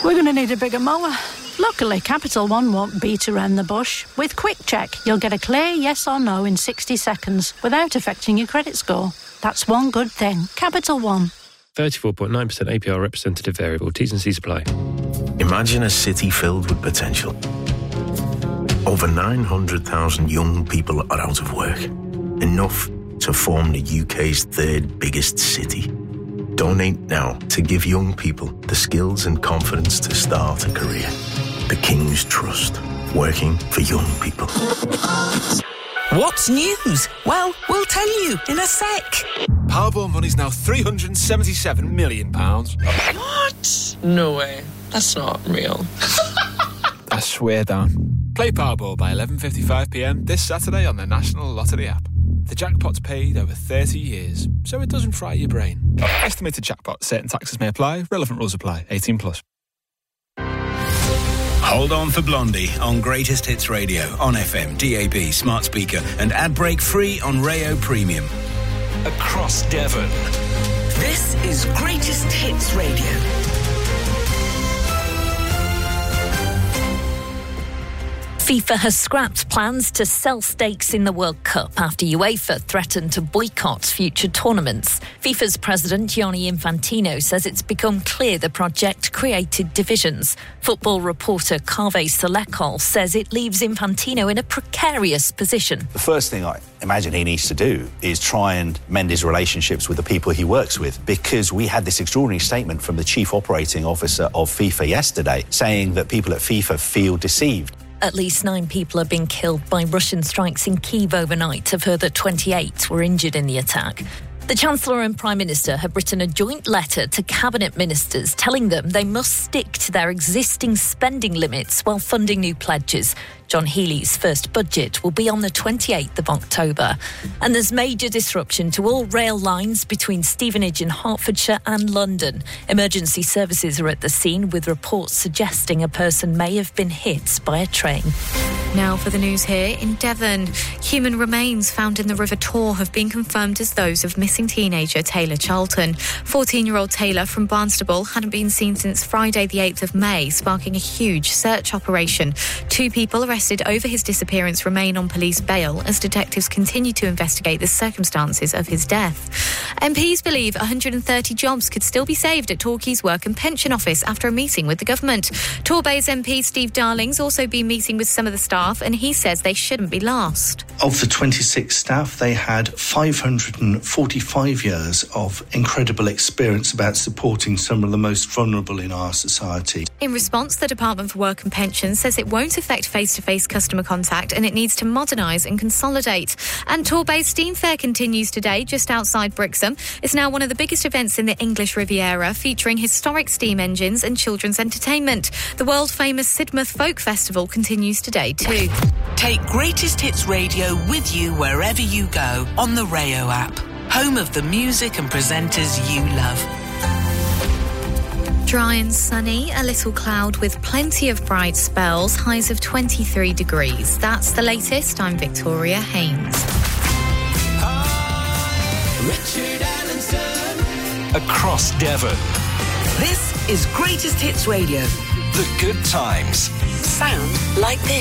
We're going to need a bigger mower. Luckily, Capital One won't beat around the bush. With Quick Check, you'll get a clear yes or no in 60 seconds without affecting your credit score. That's one good thing. Capital One. 34.9% APR representative variable. T's and C's apply. Imagine a city filled with potential. Over 900,000 young people are out of work. Enough to form the UK's third biggest city. Donate now to give young people the skills and confidence to start a career. The King's Trust. Working for young people. What's news? Well, we'll tell you in a sec. Powerball money's now £377 million. What? No way. That's not real. I swear down. Play Powerball by 11:55pm this Saturday on the National Lottery app. The jackpot's paid over 30 years, so it doesn't fry your brain. Estimated jackpot. Certain taxes may apply. Relevant rules apply. 18+. Hold on for Blondie on Greatest Hits Radio on FM, DAB, smart speaker and ad break free on Rayo Premium. Across Devon. This is Greatest Hits Radio. FIFA has scrapped plans to sell stakes in the World Cup after UEFA threatened to boycott future tournaments. FIFA's president, Gianni Infantino, says it's become clear the project created divisions. Football reporter Kaveh Salekol says it leaves Infantino in a precarious position. The first thing I imagine he needs to do is try and mend his relationships with the people he works with, because we had this extraordinary statement from the chief operating officer of FIFA yesterday saying that people at FIFA feel deceived. At least 9 people have been killed by Russian strikes in Kyiv overnight. A further 28 were injured in the attack. The Chancellor and Prime Minister have written a joint letter to Cabinet Ministers telling them they must stick to their existing spending limits while funding new pledges. John Healey's first budget will be on the 28th of October. And there's major disruption to all rail lines between Stevenage in Hertfordshire and London. Emergency services are at the scene with reports suggesting a person may have been hit by a train. Now for the news here in Devon. Human remains found in the River Tor have been confirmed as those of missing teenager Taylor Charlton. 14-year-old Taylor from Barnstaple hadn't been seen since Friday the 8th of May, sparking a huge search operation. 2 people arrested over his disappearance remain on police bail as detectives continue to investigate the circumstances of his death. MPs believe 130 jobs could still be saved at Torquay's Work and Pension Office after a meeting with the government. Torbay's MP Steve Darling's also been meeting with some of the staff, and he says they shouldn't be lost. Of the 26 staff, they had 545 years of incredible experience about supporting some of the most vulnerable in our society. In response, the Department for Work and Pensions says it won't affect face-to-face customer contact and it needs to modernise and consolidate. And Torbay's Steam Fair continues today just outside Brixham. It's now one of the biggest events in the English Riviera, featuring historic steam engines and children's entertainment. The world-famous Sidmouth Folk Festival continues today too. Take Greatest Hits Radio with you wherever you go on the Rayo app, home of the music and presenters you love. Dry and sunny, a little cloud with plenty of bright spells, highs of 23 degrees. That's the latest. I'm Victoria Haynes. Richard Allenson. Across Devon. This is Greatest Hits Radio. The good times. Sound like this.